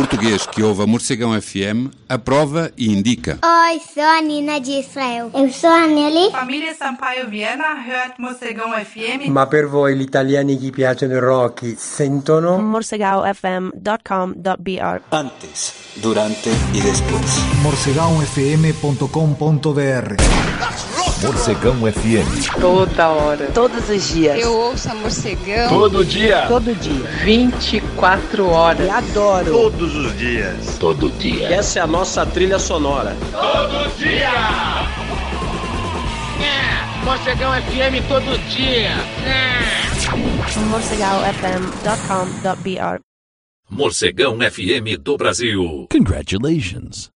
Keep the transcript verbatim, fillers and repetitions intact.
português que ouve a Morcegão F M aprova e indica. Oi, sou a Nina de Israel. Eu sou a Nelly. Família Sampaio Viena hört Morcegão F M. Ma per voi gli italiani che piacciono il rock sentono morcegão f m dot com dot b r. Antes, durante y después. morcegão f m ponto com ponto b r. Morcegão F M. Toda hora. Todos os dias. Eu ouço a Morcegão. Todo dia. Todo dia. vinte e quatro horas. Eu adoro. Todos os dias. Todo dia. Essa é a nossa trilha sonora. Todo dia. É, Morcegão F M todo dia. É. morcegão f m dot com dot b r. Morcegão F M do Brasil. Congratulations.